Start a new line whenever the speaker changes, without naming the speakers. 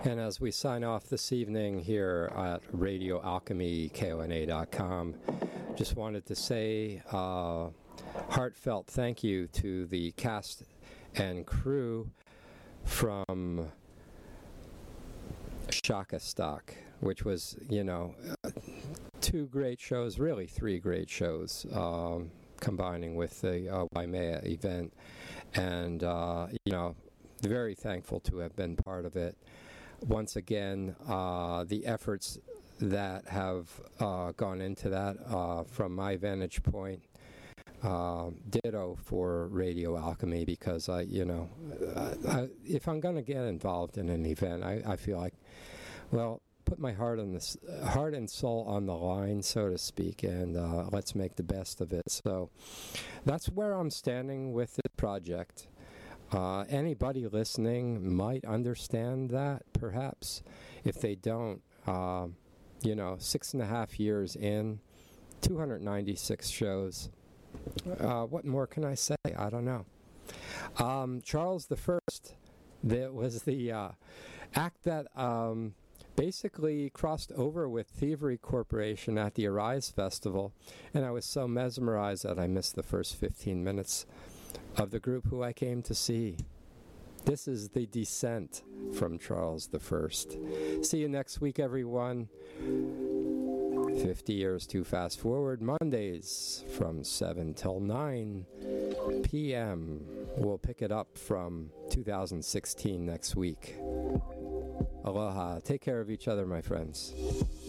And as we sign off this evening here at Radio Alchemy, KONA.com, just wanted to say heartfelt thank you to the cast and crew from Shaka Stock, which was, two great shows, really three great shows, combining with the Waimea event. And, very thankful to have been part of it. Once again, the efforts that have gone into that from my vantage point, ditto for Radio Alchemy, because if I'm going to get involved in an event, I feel like, put my heart and soul on the line, so to speak, and let's make the best of it. So that's where I'm standing with the project. Anybody listening might understand that, perhaps. If they don't, 6.5 years in, 296 shows. What more can I say? I don't know. Charles the First, that was the act that basically crossed over with Thievery Corporation at the Arise Festival, and I was so mesmerized that I missed the first 15 minutes of the group who I came to see. This is The Descent from Charles the First. See you next week, everyone. 50 years too fast forward, Mondays from 7 till 9 p.m. We'll pick it up from 2016 next week. Aloha. Take care of each other, my friends.